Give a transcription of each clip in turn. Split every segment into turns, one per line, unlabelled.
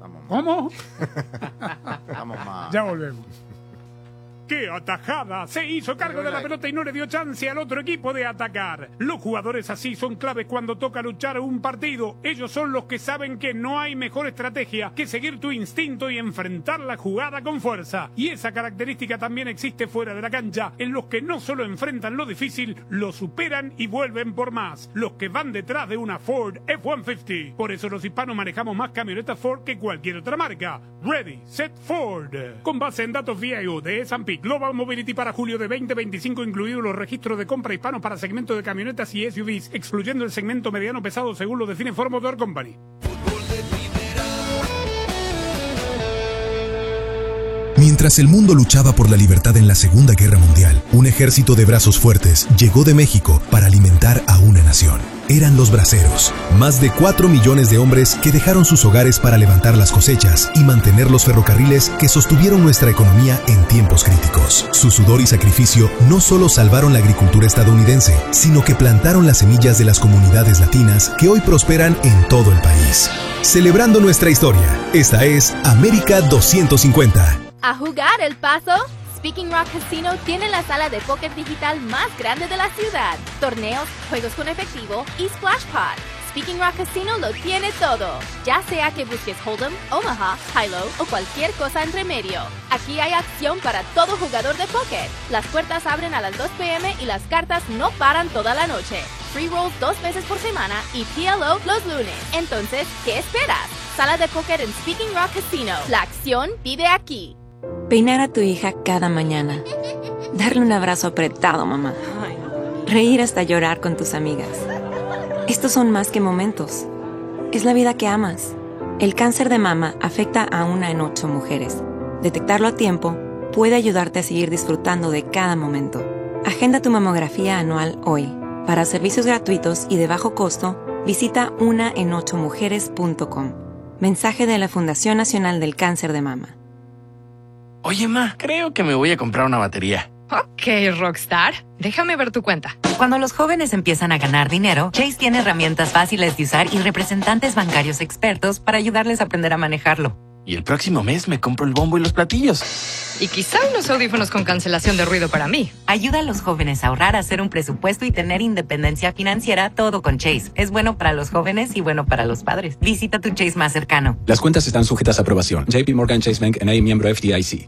¿Cómo?
Vamos más.
Ya volvemos. ¡Qué atajada! Se hizo cargo de la pelota y no le dio chance al otro equipo de atacar. Los jugadores así son claves cuando toca luchar un partido. Ellos son los que saben que no hay mejor estrategia que seguir tu instinto y enfrentar la jugada con fuerza. Y esa característica también existe fuera de la cancha, en los que no solo enfrentan lo difícil, lo superan y vuelven por más. Los que van detrás de una Ford F-150. Por eso los hispanos manejamos más camionetas Ford que cualquier otra marca. Ready, Set, Ford. Con base en datos VIO de S&P Global Mobility para julio de 2025, incluidos los registros de compra hispanos para segmento de camionetas y SUVs, excluyendo el segmento mediano pesado según lo define Ford Motor Company.
Mientras el mundo luchaba por la libertad en la Segunda Guerra Mundial, un ejército de brazos fuertes llegó de México para alimentar a una nación. Eran los braceros, más de 4 millones de hombres que dejaron sus hogares para levantar las cosechas y mantener los ferrocarriles que sostuvieron nuestra economía en tiempos críticos. Su sudor y sacrificio no solo salvaron la agricultura estadounidense, sino que plantaron las semillas de las comunidades latinas que hoy prosperan en todo el país. Celebrando nuestra historia, esta es América 250.
¿A jugar El Paso? Speaking Rock Casino tiene la sala de póker digital más grande de la ciudad. Torneos, juegos con efectivo y Splash Pod. Speaking Rock Casino lo tiene todo. Ya sea que busques Hold'em, Omaha, High-Low o cualquier cosa entre medio. Aquí hay acción para todo jugador de póker. Las puertas abren a las 2 p.m. y las cartas no paran toda la noche. Free rolls 2 veces por semana y PLO los lunes. Entonces, ¿qué esperas? Sala de póker en Speaking Rock Casino. La acción vive aquí.
Peinar a tu hija cada mañana. Darle un abrazo apretado, mamá. Reír hasta llorar con tus amigas. Estos son más que momentos. Es la vida que amas. El cáncer de mama afecta a 1 en 8 mujeres. Detectarlo a tiempo puede ayudarte a seguir disfrutando de cada momento. Agenda tu mamografía anual hoy. Para servicios gratuitos y de bajo costo, visita 1en8mujeres.com. Mensaje de la Fundación Nacional del Cáncer de Mama.
Oye, ma, creo que me voy a comprar una batería.
Ok, Rockstar. Déjame ver tu cuenta.
Cuando los jóvenes empiezan a ganar dinero, Chase tiene herramientas fáciles de usar y representantes bancarios expertos para ayudarles a aprender a manejarlo.
Y el próximo mes me compro el bombo y los platillos.
Y quizá unos audífonos con cancelación de ruido para mí.
Ayuda a los jóvenes a ahorrar, a hacer un presupuesto y tener independencia financiera, todo con Chase. Es bueno para los jóvenes y bueno para los padres. Visita tu Chase más cercano.
Las cuentas están sujetas a aprobación. JP Morgan Chase Bank N.A., miembro FDIC.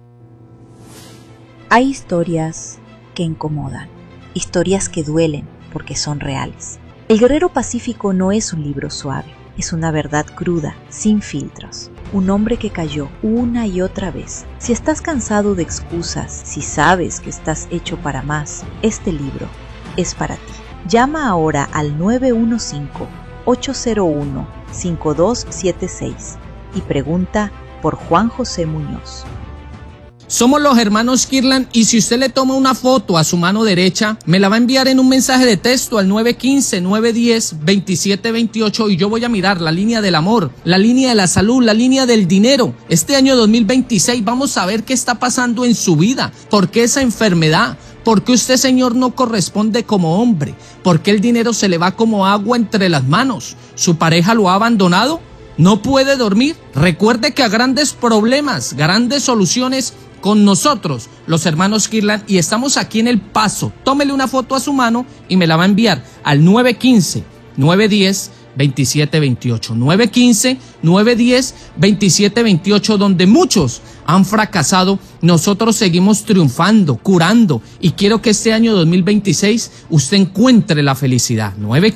Hay historias que incomodan, historias que duelen porque son reales. El Guerrero Pacífico no es un libro suave, es una verdad cruda, sin filtros. Un hombre que cayó una y otra vez. Si estás cansado de excusas, si sabes que estás hecho para más, este libro es para ti. Llama ahora al 915-801-5276 y pregunta por Juan José Muñoz.
Somos los hermanos Kirlan y si usted le toma una foto a su mano derecha, me la va a enviar en un mensaje de texto al 915-910-2728 y yo voy a mirar la línea del amor, la línea de la salud, la línea del dinero. Este año 2026 vamos a ver qué está pasando en su vida, por qué esa enfermedad, por qué usted, señor, no corresponde como hombre, por qué el dinero se le va como agua entre las manos, su pareja lo ha abandonado, no puede dormir. Recuerde que a grandes problemas, grandes soluciones con nosotros, los hermanos Kirlan, y estamos aquí en El Paso. Tómele una foto a su mano y me la va a enviar al 915-910-2728. 915-910-2728, donde muchos han fracasado, nosotros seguimos triunfando, curando, y quiero que este año 2026 usted encuentre la felicidad.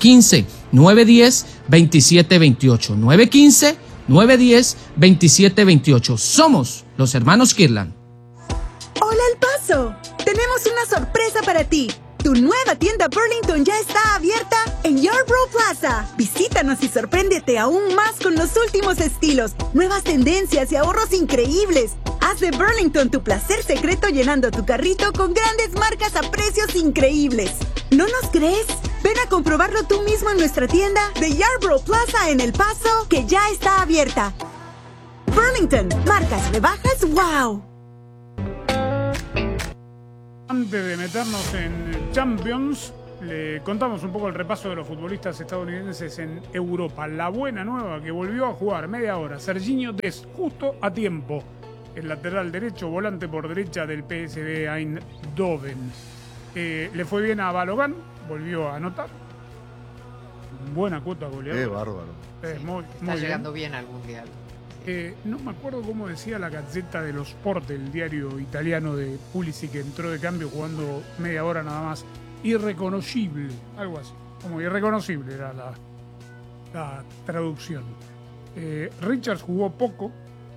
915-910-2728. 915-910-2728. Somos los hermanos Kirlan.
¡Hola, El Paso! Tenemos una sorpresa para ti. Tu nueva tienda Burlington ya está abierta en Yarborough Plaza. Visítanos y sorpréndete aún más con los últimos estilos, nuevas tendencias y ahorros increíbles. Haz de Burlington tu placer secreto llenando tu carrito con grandes marcas a precios increíbles. ¿No nos crees? Ven a comprobarlo tú mismo en nuestra tienda de Yarborough Plaza en El Paso, que ya está abierta. Burlington, marcas rebajas, wow.
Antes de meternos en Champions, Le contamos un poco el repaso de los futbolistas estadounidenses en Europa. La buena nueva que volvió a jugar media hora, Serginho Dest, justo a tiempo. El lateral derecho, volante por derecha del PSV Eindhoven. Le fue bien a Balogan, volvió a anotar. Buena cuota goleadora.
Qué bárbaro.
Muy
Está llegando bien al Mundial.
No me acuerdo cómo decía la Gazzetta dello Sport, el diario italiano de Pulisic, que entró de cambio jugando media hora nada más. Irreconocible, algo así. Como irreconocible era la traducción. Richards jugó poco.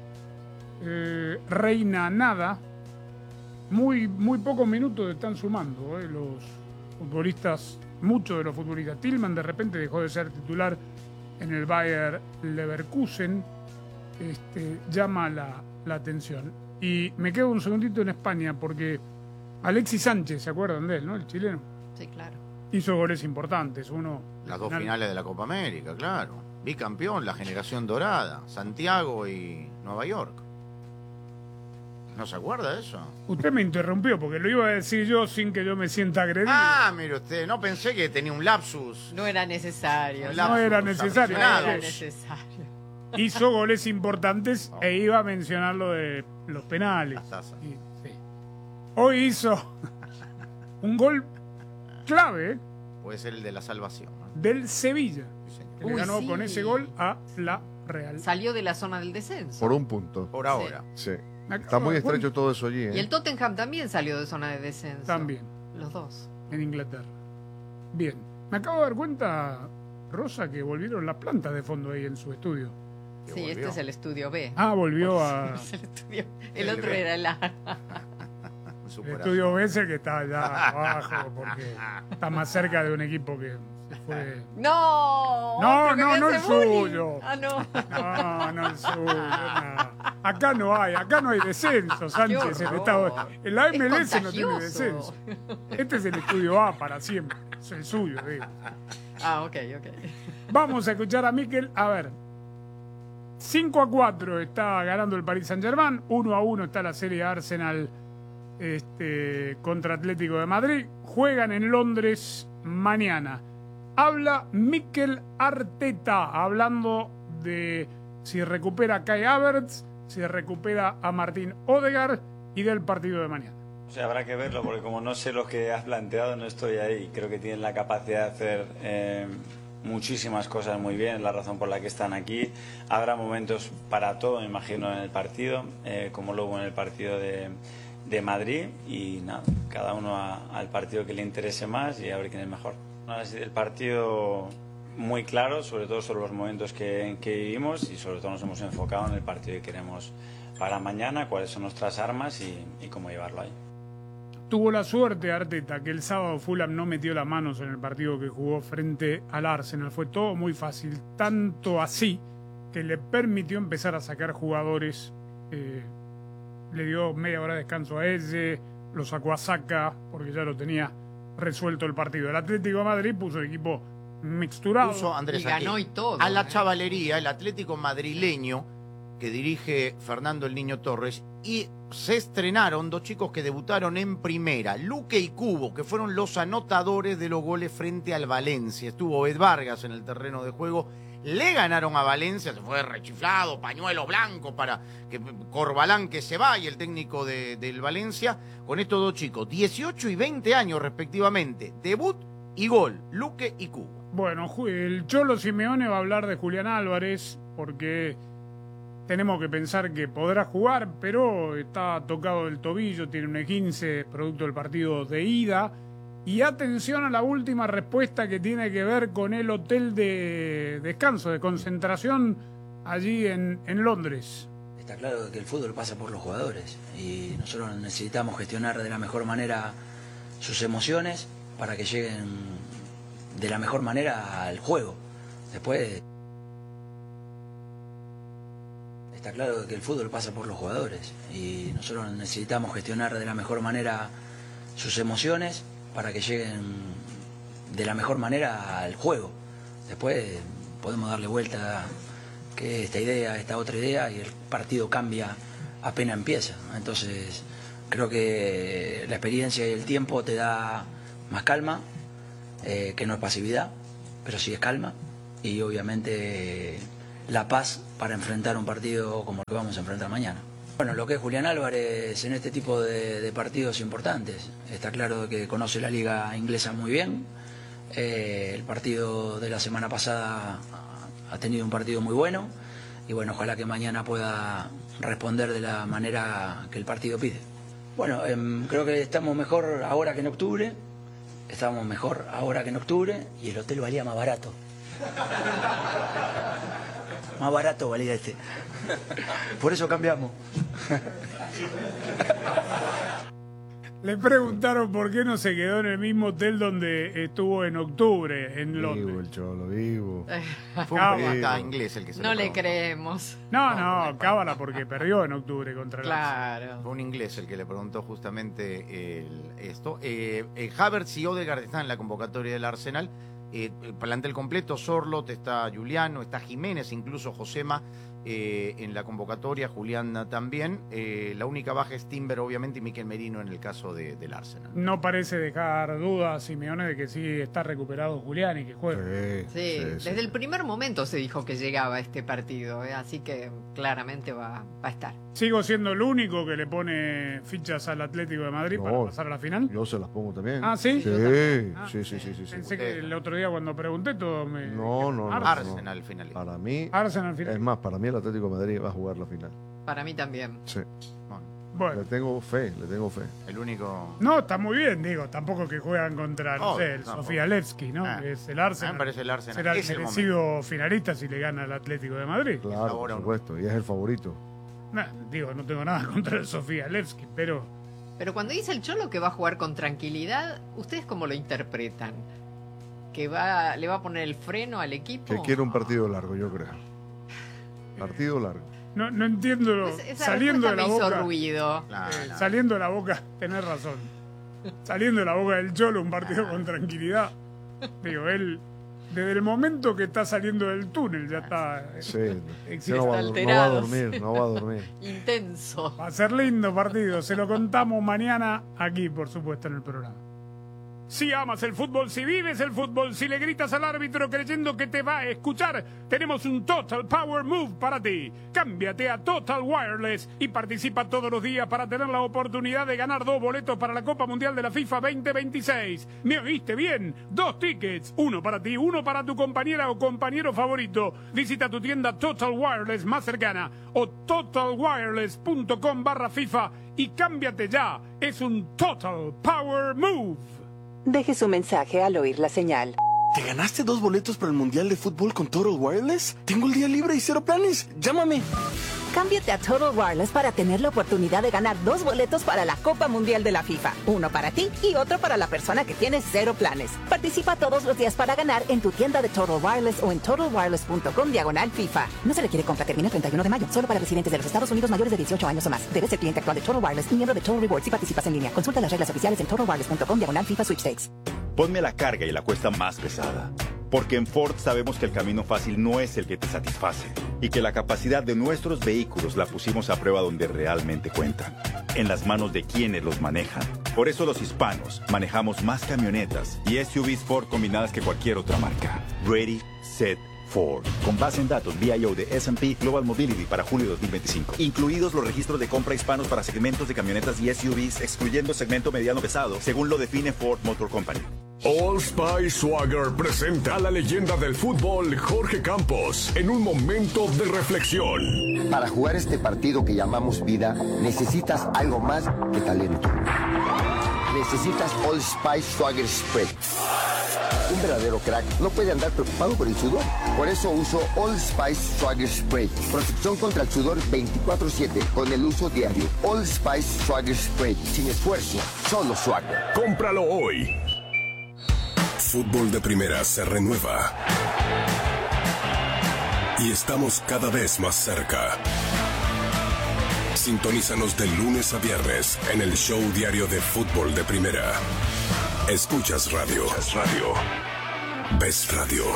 Reina nada. Muy pocos minutos están sumando los futbolistas, muchos de los futbolistas. Tillman de repente dejó de ser titular en el Bayer Leverkusen. Llama la atención. Y me quedo un segundito en España porque Alexis Sánchez, ¿se acuerdan de él, no? El chileno.
Sí, claro.
Hizo goles importantes.
Las dos finales de la Copa América, claro. Bicampeón, la generación dorada, Santiago y Nueva York. ¿No se acuerda de eso?
Usted me interrumpió porque lo iba a decir yo sin que yo me sienta agredido.
Ah, mire usted, no pensé que tenía un lapsus.
No era necesario.
No era necesario.
No era necesario.
Hizo goles importantes e iba a mencionar lo de los penales. Sí. Hoy hizo un gol clave.
Puede ser el de la salvación, ¿no?
Del Sevilla. Que le ganó con ese gol a la Real.
Salió de la zona del descenso.
Por un punto.
Por ahora.
Sí. Está muy estrecho todo eso allí.
Y el Tottenham también salió de zona de descenso.
También.
Los dos.
En Inglaterra. Bien. Me acabo de dar cuenta, Rosa, que volvieron las plantas de fondo ahí en su estudio.
Sí, este es el estudio B.
Volvió a...
El otro era el A.
El estudio B es el que está allá abajo porque está más cerca de un equipo que se fue.
No
el suyo.
No
el suyo. No. Acá no hay descenso, Sánchez. En la MLS no tiene descenso. Este es el estudio A para siempre. Es el suyo, digo.
Ok.
Vamos a escuchar a Mikel. A ver. 5-4 está ganando el Paris Saint-Germain. 1-1 está la serie Arsenal contra Atlético de Madrid. Juegan en Londres mañana. Habla Mikel Arteta hablando de si recupera a Kai Havertz, si recupera a Martín Odegaard y del partido de mañana.
O sea, habrá que verlo porque como no sé lo que has planteado, no estoy ahí. Creo que tienen la capacidad de hacer muchísimas cosas muy bien, es la razón por la que están aquí. Habrá momentos para todo, me imagino, en el partido, como luego en el partido de Madrid, y nada, cada uno al partido que le interese más y a ver quién es mejor. El partido muy claro, sobre todo sobre los momentos que vivimos, y sobre todo nos hemos enfocado en el partido que queremos para mañana, cuáles son nuestras armas y cómo llevarlo ahí.
Tuvo la suerte Arteta que el sábado Fulham no metió las manos en el partido que jugó frente al Arsenal. Fue todo muy fácil, tanto así que le permitió empezar a sacar jugadores. Le dio media hora de descanso a ese, lo sacó a Saka porque ya lo tenía resuelto el partido. El Atlético de Madrid puso el equipo mixturado.
Puso, Andrés,
y ganó y todo.
A la chavalería, el Atlético madrileño que dirige Fernando el Niño Torres, y se estrenaron dos chicos que debutaron en primera, Luque y Cubo, que fueron los anotadores de los goles frente al Valencia. Estuvo Ed Vargas en el terreno de juego, le ganaron a Valencia, se fue rechiflado, pañuelo blanco para que Corbalán que se va, y el técnico del Valencia, con estos dos chicos, 18 y 20 años respectivamente, debut y gol, Luque y Cubo.
Bueno, el Cholo Simeone va a hablar de Julián Álvarez porque tenemos que pensar que podrá jugar, pero está tocado del tobillo, tiene un esguince producto del partido de ida. Y atención a la última respuesta que tiene que ver con el hotel de descanso, de concentración allí en Londres.
Está claro que el fútbol pasa por los jugadores y nosotros necesitamos gestionar de la mejor manera sus emociones para que lleguen de la mejor manera al juego. Después está claro que el fútbol pasa por los jugadores y nosotros necesitamos gestionar de la mejor manera sus emociones para que lleguen de la mejor manera al juego. Después podemos darle vuelta que esta idea, esta otra idea, y el partido cambia apenas empieza. Entonces creo que la experiencia y el tiempo te da más calma, que no es pasividad, pero sí es calma y obviamente la paz para enfrentar un partido como el que vamos a enfrentar mañana. Bueno, lo que es Julián Álvarez en este tipo de partidos importantes. Está claro que conoce la liga inglesa muy bien. El partido de la semana pasada ha tenido un partido muy bueno. Y bueno, ojalá que mañana pueda responder de la manera que el partido pide. Bueno, creo que estamos mejor ahora que en octubre. Estábamos mejor ahora que en octubre. Y el hotel valía más barato. Más barato valía este. Por eso cambiamos.
Le preguntaron por qué no se quedó en el mismo hotel donde estuvo en octubre, en Londres.
Vivo, el cholo, vivo.
Fue un periodista inglés el que se
No
lo
le
preguntó.
creemos.
No, cábala porque perdió en octubre contra el
Claro.
Fue un inglés el que le preguntó justamente esto. Havertz y Odegaard están en la convocatoria del Arsenal. El plantel completo, Sorloth, está Juliano, está Jiménez, incluso Josema en la convocatoria, Julián también. La única baja es Timber, obviamente, y Mikel Merino en el caso del Arsenal.
No parece dejar dudas Simeone de que sí está recuperado Julián y que juega.
Sí, desde el primer momento se dijo que llegaba a este partido, así que claramente va a estar.
Sigo siendo el único que le pone fichas al Atlético de Madrid para pasar a la final.
Yo se las pongo también.
Ah, ¿sí?
Sí.
Pensé que el otro día cuando pregunté todo me...
No.
Arsenal finalista.
Para mí,
Arsenal final.
es más, para mí el Atlético de Madrid va a jugar la final.
Para mí también.
Sí.
Bueno.
Le tengo fe.
El único...
No, está muy bien, digo, tampoco que juegan contra, no sé, el
tampoco.
Sofía Levski, ¿no? Es el Arsenal.
Me parece el Arsenal.
Será el
Es el
merecido finalista si le gana al Atlético de Madrid.
Claro, por supuesto. Y es el favorito.
Digo, no tengo nada contra el Sofía Levski, pero...
Pero cuando dice el Cholo que va a jugar con tranquilidad, ¿ustedes cómo lo interpretan? ¿Que le va a poner el freno al equipo?
Que quiere un partido largo, yo creo. Partido largo.
No entiendo,
Esa
saliendo de la
respuesta me
boca...
hizo ruido.
Saliendo de la boca, tenés razón. Saliendo de la boca del Cholo, un partido con tranquilidad. Digo, él, desde el momento que está saliendo del túnel, ya está...
Sí,
existe.
no va a dormir.
Intenso.
Va a ser lindo partido, se lo contamos mañana aquí, por supuesto, en el programa. Si amas el fútbol, si vives el fútbol, si le gritas al árbitro creyendo que te va a escuchar, tenemos un Total Power Move para ti. Cámbiate a Total Wireless y participa todos los días para tener la oportunidad de ganar 2 boletos para la Copa Mundial de la FIFA 2026. ¿Me oíste bien? 2 tickets, uno para ti, uno para tu compañera o compañero favorito. Visita tu tienda Total Wireless más cercana o totalwireless.com/FIFA y cámbiate ya. Es un Total Power Move.
Deje su mensaje al oír la señal.
¿Te ganaste 2 boletos para el Mundial de Fútbol con Total Wireless? Tengo el día libre y 0 planes. Llámame.
Cámbiate a Total Wireless para tener la oportunidad de ganar 2 boletos para la Copa Mundial de la FIFA. Uno para ti y otro para la persona que tiene 0 planes. Participa todos los días para ganar en tu tienda de Total Wireless o en totalwireless.com/FIFA. No se requiere compra, termina el 31 de mayo. Solo para residentes de los Estados Unidos mayores de 18 años o más. Debes ser cliente actual de Total Wireless y miembro de Total Rewards si participas en línea. Consulta las reglas oficiales en totalwireless.com/FIFA Sweepstakes.
Ponme la carga y la cuesta más pesada. Porque en Ford sabemos que el camino fácil no es el que te satisface y que la capacidad de nuestros vehículos la pusimos a prueba donde realmente cuentan, en las manos de quienes los manejan. Por eso los hispanos manejamos más camionetas y SUVs Ford combinadas que cualquier otra marca. Ready, Set, Ford. Con base en datos BIO de S&P Global Mobility para julio de 2025. Incluidos los registros de compra hispanos para segmentos de camionetas y SUVs, excluyendo segmento mediano pesado, según lo define Ford Motor Company.
Old Spice Swagger presenta a la leyenda del fútbol Jorge Campos en un momento de reflexión.
Para jugar este partido que llamamos vida, necesitas algo más que talento. Necesitas Old Spice Swagger Spray. Un verdadero crack no puede andar preocupado por el sudor. Por eso uso Old Spice Swagger Spray. Protección contra el sudor 24/7 con el uso diario. Old Spice Swagger Spray. Sin esfuerzo, solo swagger.
Cómpralo hoy.
Fútbol de Primera se renueva. Y estamos cada vez más cerca. Sintonízanos de lunes a viernes en el show diario de Fútbol de Primera. Escuchas radio. Ves radio.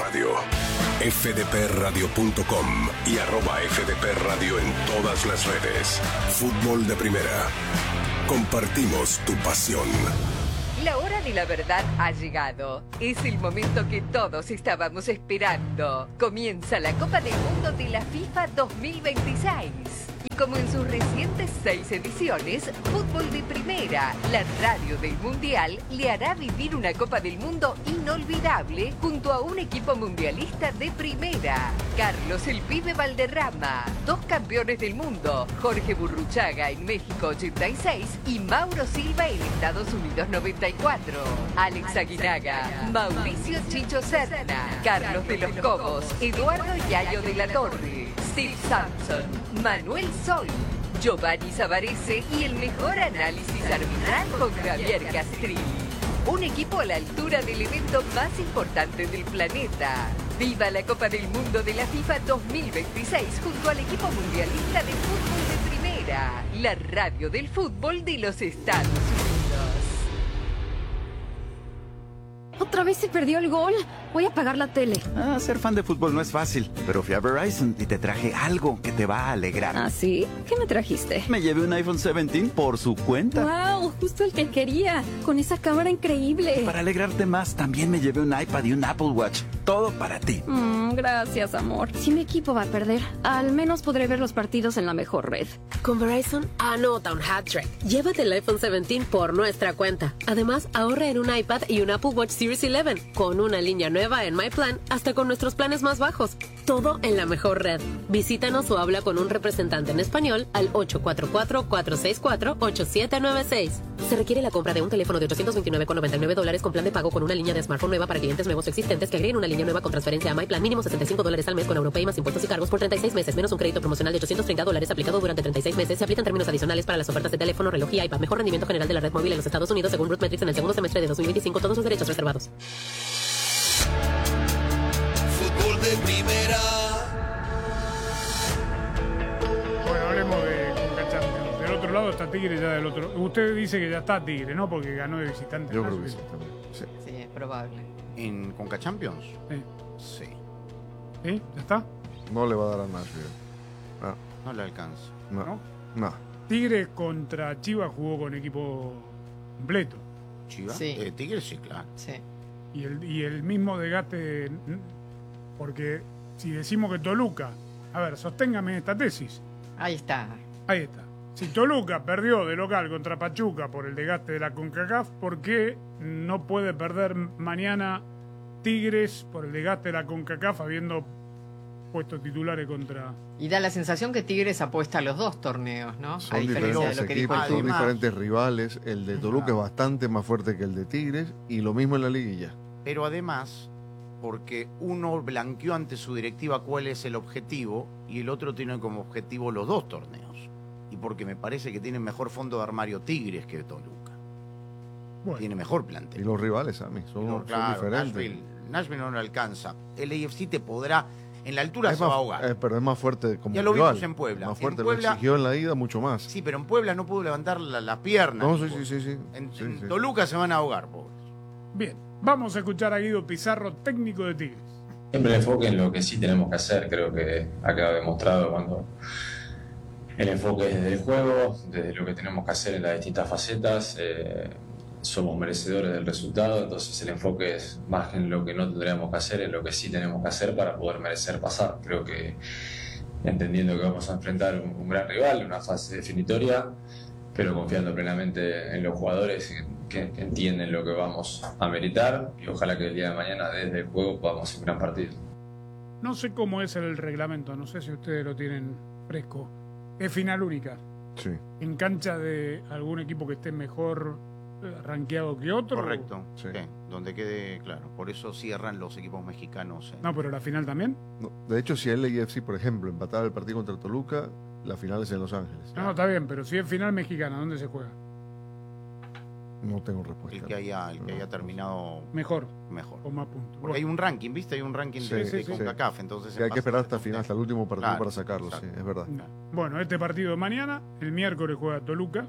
fdpradio.com y @fdpradio en todas las redes. Fútbol de Primera. Compartimos tu pasión.
La hora de la verdad ha llegado. Es el momento que todos estábamos esperando. Comienza la Copa del Mundo de la FIFA 2026. Y como en sus recientes 6 ediciones, Fútbol de Primera, la radio del Mundial, le hará vivir una Copa del Mundo inolvidable junto a un equipo mundialista de primera. Carlos el Pibe Valderrama, 2 campeones del mundo, Jorge Burruchaga en México 86 y Mauro Silva en Estados Unidos 94. Alex Aguinaga, Mauricio Chicho Serna, Carlos de los Cobos, Eduardo Yayo de la Torre, Steve Sampson, Manuel Sol, Giovanni Savarese y el mejor análisis arbitral con Javier Castrilli. Un equipo a la altura del evento más importante del planeta. ¡Viva la Copa del Mundo de la FIFA 2026 junto al equipo mundialista de fútbol de primera! La radio del fútbol de los Estados Unidos.
¿Otra vez se perdió el gol? Voy a apagar la tele.
Ser fan de fútbol no es fácil, pero fui a Verizon y te traje algo que te va a alegrar.
¿Ah, sí? ¿Qué me trajiste?
Me llevé un iPhone 17 por su cuenta.
¡Wow! Justo el que quería. Con esa cámara increíble.
Para alegrarte más, también me llevé un iPad y un Apple Watch. Todo para ti.
Gracias, amor. Si mi equipo va a perder, al menos podré ver los partidos en la mejor red.
Con Verizon, anota un hat-trick. Llévate el iPhone 17 por nuestra cuenta. Además, ahorra en un iPad y un Apple Watch Series 11 con una línea nueva en My Plan, hasta con nuestros planes más bajos. Todo en la mejor red. Visítanos o habla con un representante en español al 844-464-8796. Se requiere la compra de un teléfono de $829,99 con plan de pago con una línea de smartphone nueva para clientes nuevos o existentes que agreguen una línea nueva con transferencia a My Plan. Mínimo $65 al mes con AuroPay más impuestos y cargos por 36 meses, menos un crédito promocional de $830 aplicado durante 36 meses. Se aplican términos adicionales para las ofertas de teléfono, reloj y iPad. Mejor rendimiento general de la red móvil en los Estados Unidos según Rootmetrics en el segundo semestre de 2025. Todos los derechos reservados.
Fútbol de primera.
Bueno, hablemos de Conca Champions. Del otro lado está Tigre, ya del otro. Usted dice que ya está Tigre, ¿no? Porque ganó de visitante.
Yo creo que sí también.
Sí, es probable.
¿En Conca Champions?
Sí.
Sí.
¿Sí? ¿Ya está?
No le va a dar a Nashville.
No le alcanza.
No.
Tigre contra Chivas jugó con equipo completo.
¿Chivas?
Sí.
Tigre sí, claro.
Sí.
Y el mismo desgaste, porque si decimos que Toluca, a ver, sosténgame esta tesis.
Ahí está.
Ahí está. Si Toluca perdió de local contra Pachuca por el desgaste de la CONCACAF, ¿por qué no puede perder mañana Tigres por el desgaste de la CONCACAF habiendo puesto titulares contra...
Y da la sensación que Tigres apuesta a los 2 torneos, ¿no?
Son
a diferencia de lo que dijo el
son
Tuca.
diferentes rivales. El de Toluca es bastante más fuerte que el de Tigres y lo mismo en la liguilla.
Pero además, porque uno blanqueó ante su directiva cuál es el objetivo y el otro tiene como objetivo los 2 torneos. Y porque me parece que tiene mejor fondo de armario Tigres que Toluca. Bueno. Tiene mejor plantel.
Y los rivales, a mí, son diferentes.
Nashville no le alcanza. El AFC te podrá... En la altura se va a ahogar.
Pero es más fuerte como
ya lo
rival.
vimos en Puebla.
Más fuerte,
en Puebla,
lo exigió en la ida mucho más.
Sí, pero en Puebla no pudo levantar la pierna.
No, sí.
En Toluca se van a ahogar, pobres.
Bien, vamos a escuchar a Guido Pizarro, técnico de Tigres.
Siempre el enfoque en lo que sí tenemos que hacer. Creo que ha quedado demostrado cuando el enfoque es desde el juego, desde lo que tenemos que hacer en las distintas facetas. Somos merecedores del resultado, entonces el enfoque es más en lo que no tendríamos que hacer, en lo que sí tenemos que hacer para poder merecer pasar. Creo que entendiendo que vamos a enfrentar un gran rival, una fase definitoria, pero confiando plenamente en los jugadores que entienden lo que vamos a meritar y ojalá que el día de mañana desde el juego podamos hacer un gran partido.
No sé cómo es el reglamento, no sé si ustedes lo tienen fresco. Es final única.
Sí.
En cancha de algún equipo que esté mejor rankeado que otro.
Correcto, sí. Donde quede claro. Por eso cierran los equipos mexicanos.
No, pero la final también.
No, de hecho, si el LAFC, por ejemplo, empataba el partido contra Toluca, la final es en Los Ángeles.
No, está bien, pero si es final mexicana, ¿dónde se juega?
No tengo respuesta.
El que haya terminado
mejor.
O
más puntos.
Porque hay un ranking, ¿viste? Hay un ranking de CONCACAF. Entonces
hay que esperar hasta el final, hasta el último partido para sacarlo,
exacto.
Sí, es verdad.
Bueno, este partido de mañana, el miércoles juega Toluca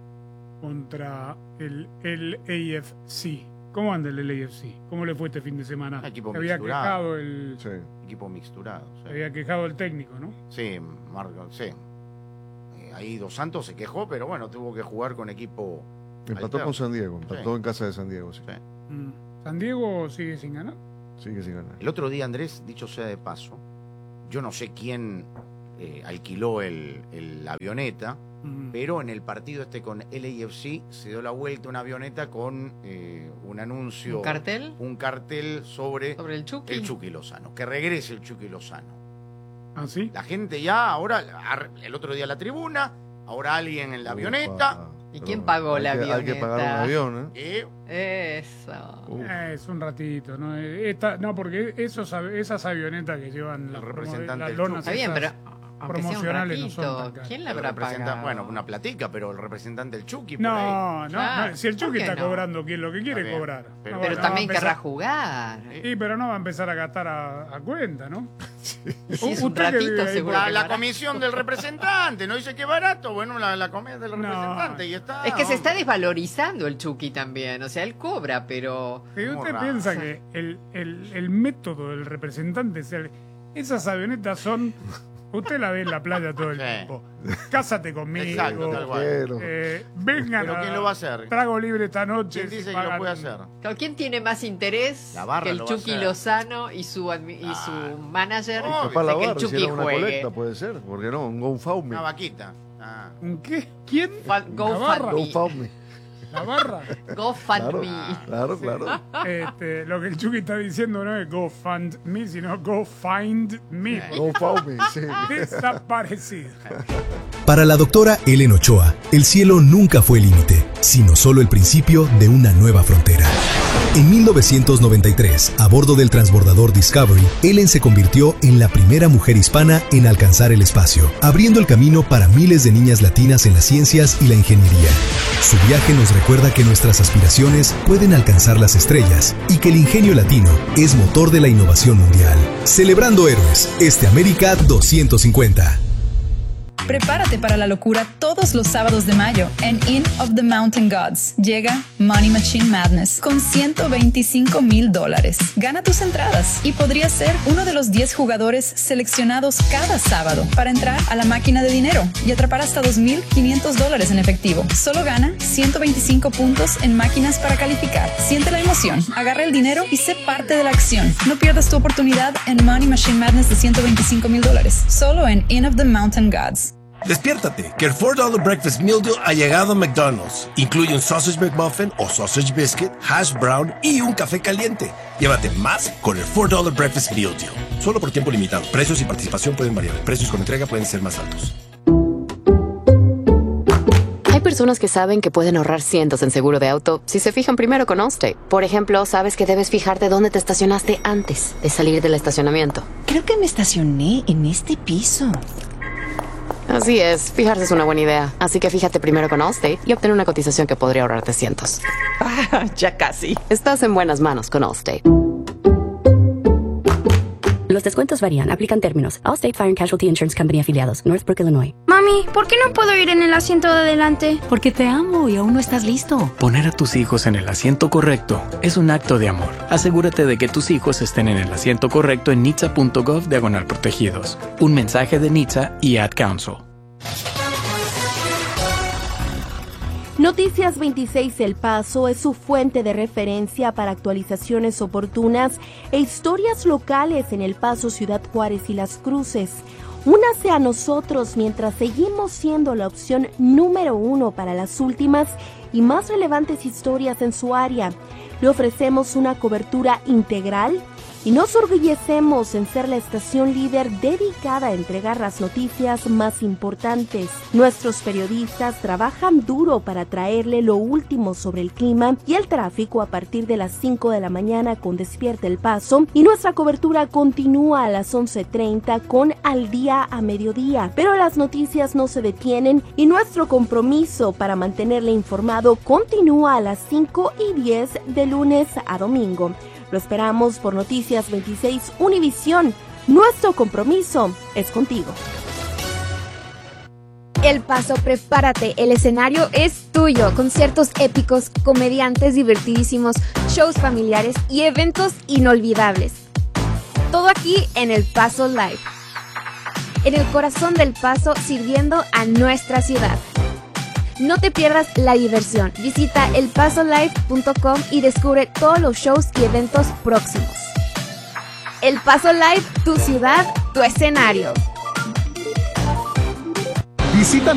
contra el AFC. ¿Cómo anda el LAFC? ¿Cómo le fue este fin de semana?
Equipo
había
mixturado.
quejado el...
Sí. Equipo mixturado. Sí.
Había quejado el técnico, ¿no?
Sí, Marco, sí. Ahí Dos Santos se quejó, pero bueno, tuvo que jugar con equipo
Empató con San Diego, empató en casa de San Diego, sí.
San Diego sigue sin ganar.
Sigue sin ganar.
El otro día, Andrés, dicho sea de paso, yo no sé quién alquiló la avioneta, pero en el partido con LAFC se dio la vuelta una avioneta con un anuncio.
¿Un cartel?
Un cartel sobre
el Chucky
Lozano. Que regrese el Chucky Lozano.
¿Ah, sí?
La gente ya, ahora, el otro día la tribuna, ahora alguien en la avioneta.
¿Y quién pagó la avioneta?
Hay que pagar un avión,
Eso.
Es un ratito, ¿no? No, porque esas avionetas que llevan las lonas
Está bien, pero aunque sea un
promocionales no
ratito,
son tan caras.
¿quién la habrá pagado?
Bueno, una platica, pero el representante del Chucky por
No,
ahí.
no, si el Chucky está
no?
cobrando quien lo que quiere cobrar.
Pero
también querrá jugar.
Sí, pero no va a empezar a gastar a cuenta, ¿no?
Si es un ratito, seguro.
La comisión del representante, ¿no dice que barato? Bueno, la comida del representante y está.
Es que se está desvalorizando el Chucky también. O sea, él cobra, pero.
Si usted piensa que el método del representante, esas avionetas son. Usted la ve en la playa todo el tiempo. Cásate conmigo.
Exacto, tal cual.
Vengan.
¿Pero quién lo va a hacer?
Trago libre esta noche.
¿Quién dice que lo puede hacer?
¿Quién tiene más interés que el Chucky Lozano y su manager
Para
de que el
lavar, si
Chucky
era una
juegue?
colecta, puede ser. ¿Por qué no? Un GoFundMe.
Una vaquita.
¿Un qué? ¿Quién?
GoFundMe.
La barra.
GoFundMe.
Claro.
Lo que el Chucky está diciendo no es Go Fund Me, sino Go Find Me.
GoFundMe, sí.
Desaparecido.
Para la doctora Ellen Ochoa, el cielo nunca fue el límite, sino solo el principio de una nueva frontera. En 1993, a bordo del transbordador Discovery, Ellen se convirtió en la primera mujer hispana en alcanzar el espacio, abriendo el camino para miles de niñas latinas en las ciencias y la ingeniería. Su viaje nos recuerda que nuestras aspiraciones pueden alcanzar las estrellas y que el ingenio latino es motor de la innovación mundial. Celebrando héroes, América 250.
Prepárate para la locura todos los sábados de mayo en Inn of the Mountain Gods. Llega Money Machine Madness con $125,000. Gana tus entradas y podrías ser uno de los 10 jugadores seleccionados cada sábado para entrar a la máquina de dinero y atrapar hasta $2,500 en efectivo. Solo gana 125 puntos en máquinas para calificar. Siente la emoción, agarra el dinero y sé parte de la acción. No pierdas tu oportunidad en Money Machine Madness de $125,000. Solo en Inn of the Mountain Gods.
Despiértate, que el $4 Breakfast Meal Deal ha llegado a McDonald's. Incluye un Sausage McMuffin o Sausage Biscuit, Hash Brown y un café caliente. Llévate más con el $4 Breakfast Meal Deal. Solo por tiempo limitado. Precios y participación pueden variar. Precios con entrega pueden ser más altos.
Hay personas que saben que pueden ahorrar cientos en seguro de auto si se fijan primero con Allstate. Por ejemplo, sabes que debes fijarte dónde te estacionaste antes de salir del estacionamiento.
Creo que me estacioné en este piso.
Así es, fijarse es una buena idea. Así que fíjate primero con Allstate y obtén una cotización que podría ahorrarte cientos.
Ya casi.
Estás en buenas manos con Allstate.
Los descuentos varían, aplican términos. Allstate Fire and Casualty Insurance Company afiliados, Northbrook, Illinois.
Mami, ¿por qué no puedo ir en el asiento de adelante?
Porque te amo y aún no estás listo.
Poner a tus hijos en el asiento correcto es un acto de amor. Asegúrate de que tus hijos estén en el asiento correcto en nitsa.gov/protegidos. Un mensaje de NHTSA y Ad Council.
Noticias 26 El Paso es su fuente de referencia para actualizaciones oportunas e historias locales en El Paso, Ciudad Juárez y Las Cruces. Únase a nosotros mientras seguimos siendo la opción número 1 para las últimas y más relevantes historias en su área. Le ofrecemos una cobertura integral y nos orgullecemos en ser la estación líder dedicada a entregar las noticias más importantes. Nuestros periodistas trabajan duro para traerle lo último sobre el clima y el tráfico a partir de las 5 de la mañana con Despierta El Paso, y nuestra cobertura continúa a las 11:30 con Al Día a Mediodía. Pero las noticias no se detienen y nuestro compromiso para mantenerle informado continúa a las 5:10 de lunes a domingo. Lo esperamos por Noticias 26 Univisión. Nuestro compromiso es contigo.
El Paso, prepárate, el escenario es tuyo. Conciertos épicos, comediantes divertidísimos, shows familiares y eventos inolvidables. Todo aquí en El Paso Live. En el corazón del Paso, sirviendo a nuestra ciudad. No te pierdas la diversión. Visita elpasolive.com y descubre todos los shows y eventos próximos. El Paso Live, tu ciudad, tu escenario.
Visita